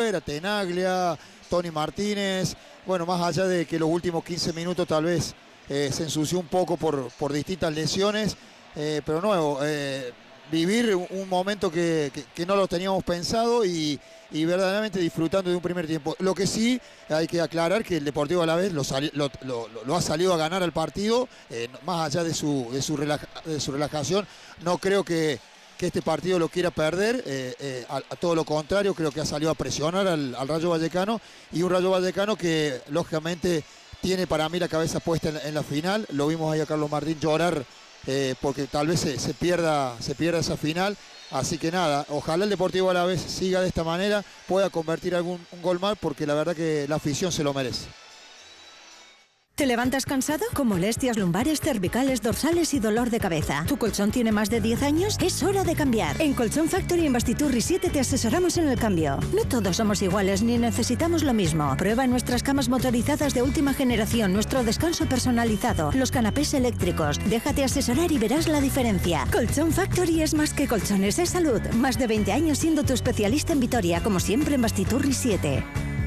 Herrera, Tenaglia, Tony Martínez. Bueno, más allá de que los últimos 15 minutos tal vez se ensució un poco por distintas lesiones, pero nuevo, vivir un momento que no lo teníamos pensado y verdaderamente disfrutando de un primer tiempo. Lo que sí hay que aclarar que el Deportivo Alavés lo ha salido a ganar al partido, más allá de su relajación. No creo que este partido lo quiera perder, a todo lo contrario, creo que ha salido a presionar al Rayo Vallecano, y un Rayo Vallecano que lógicamente tiene para mí la cabeza puesta en la final. Lo vimos ahí a Carlos Martín llorar porque tal vez se pierda esa final. Así que nada, ojalá el Deportivo Alavés siga de esta manera, pueda convertir un gol más, porque la verdad que la afición se lo merece. ¿Te levantas cansado? ¿Con molestias lumbares, cervicales, dorsales y dolor de cabeza? ¿Tu colchón tiene más de 10 años? Es hora de cambiar. En Colchón Factory en Bastiturri 7 te asesoramos en el cambio. No todos somos iguales ni necesitamos lo mismo. Prueba nuestras camas motorizadas de última generación, nuestro descanso personalizado, los canapés eléctricos. Déjate asesorar y verás la diferencia. Colchón Factory es más que colchones, es salud. Más de 20 años siendo tu especialista en Vitoria, como siempre en Bastiturri 7.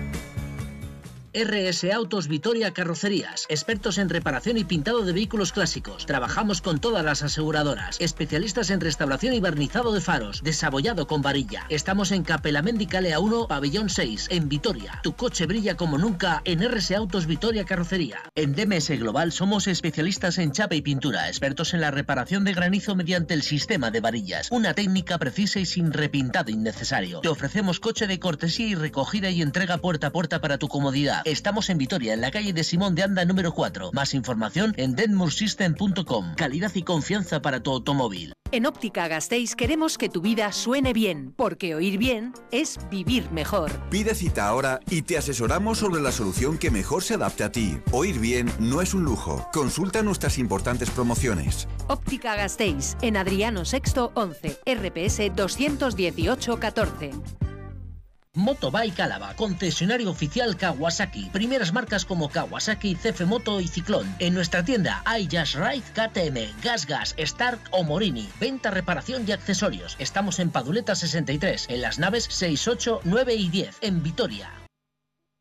RS Autos Vitoria Carrocerías, expertos en reparación y pintado de vehículos clásicos. Trabajamos con todas las aseguradoras, especialistas en restauración y barnizado de faros, desabollado con varilla. Estamos en Capelamendi Calea 1, Pabellón 6, en Vitoria. Tu coche brilla como nunca en RS Autos Vitoria Carrocería. En DMS Global somos especialistas en chapa y pintura, expertos en la reparación de granizo mediante el sistema de varillas. Una técnica precisa y sin repintado innecesario. Te ofrecemos coche de cortesía y recogida y entrega puerta a puerta para tu comodidad. Estamos en Vitoria, en la calle de Simón de Anda número 4. Más información en denmursystem.com. Calidad y confianza para tu automóvil. En Óptica Gasteiz queremos que tu vida suene bien, porque oír bien es vivir mejor. Pide cita ahora y te asesoramos sobre la solución que mejor se adapte a ti. Oír bien no es un lujo. Consulta nuestras importantes promociones. Óptica Gasteiz, en Adriano VI 11, RPS 218 14. Motobike Álava, concesionario oficial Kawasaki. Primeras marcas como Kawasaki, CF Moto y Ciclón. En nuestra tienda hay Just Ride, KTM, GasGas, Stark o Morini. Venta, reparación y accesorios. Estamos en Paduleta 63, en las naves 6, 8, 9 y 10, en Vitoria.